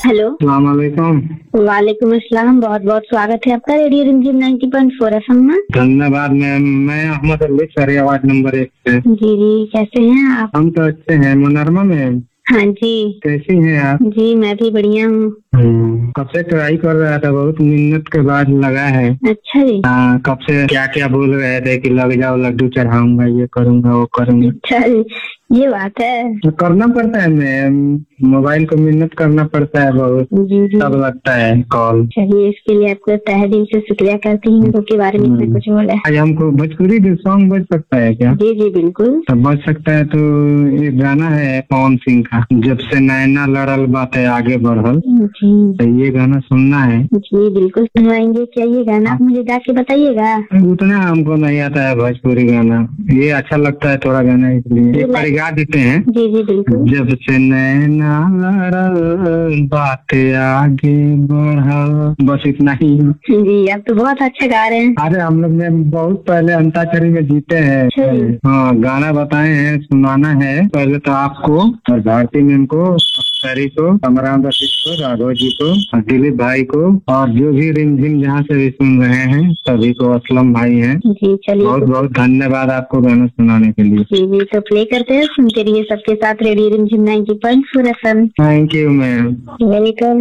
Hello. अस्सलाम वालेकुम। वालेकुम अस्सलाम। बहुत बहुत स्वागत है आपका रेडियो रिमझिम 90.4 एफएम में। धन्यवाद मैम। मैं अहमद अली सरिया वार्ड नंबर 1 से। जी जी, कैसे हैं आप? हम तो अच्छे हैं। मुनरमा मैम हाँ जी। कैसी हैं आप? जी मैं भी बढ़िया हूँ। कब से ट्राई कर रहा था, बहुत मिन्नत के बाद लगा है। अच्छा जी। हाँ, कब से क्या क्या बोल रहे थे कि लग जाओ, लड्डू चढ़ाऊंगा, ये करूंगा वो करूंगा। अच्छा जी, ये बात है। तो करना पड़ता है मैम, मोबाइल को मिन्नत करना पड़ता है बहुत, जी जी। तब लगता है कॉल। चलिए, इसके लिए आपको तहे दिल से शुक्रिया करती हूँ तो के बारे में इतना कुछ बोला। आज हमको भोजपुरी सॉन्ग बज सकता है क्या? जी जी बिल्कुल। तो बज सकता है। तो एक गाना है पवन सिंह का, जब से नैना लड़ल बातें आगे बढ़ल। जी तो ये गाना सुनना है। जी बिल्कुल सुनवाएंगे। क्या ये गाना आप मुझे गा के बताइएगा? उतना हमको नहीं आता है भोजपुरी गाना, ये अच्छा लगता है थोड़ा गाना, इसलिए एक बार गा देते हैं। जी जी बिल्कुल। जब से नैना लड़ल बातें आगे बढ़ल, बस इतना ही। जी आप तो बहुत अच्छा गा रहे हैं। अरे हम लोग ने बहुत पहले अंताक्षरी में जीते हैं। हाँ, गाना बताए हैं, सुनाना है। पहले तो आपको और भारती मैम को, अख्तरी को, कमरान रशीद को, राघव जी को, और दिलीप भाई को, और जो भी रिमझिम जहाँ से भी सुन रहे हैं सभी को, असलम भाई हैं। जी चलिए, बहुत बहुत धन्यवाद आपको गाना सुनाने के लिए। जी जी तो प्ले करते हैं, सुनते रहिए सबके साथ रेडियो रिमझिम 90.4 FM. Thank you ma'am. Welcome.